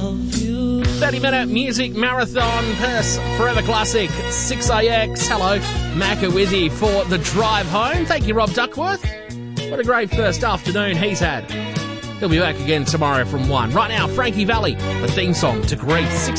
30-minute music marathon, Perth Forever Classic, 6AX. Hello, Macca with you for the drive home. Thank you, Rob Duckworth. What a great first afternoon he's had. He'll be back again tomorrow from 1. Right now, Frankie Valli, the theme song to Grease.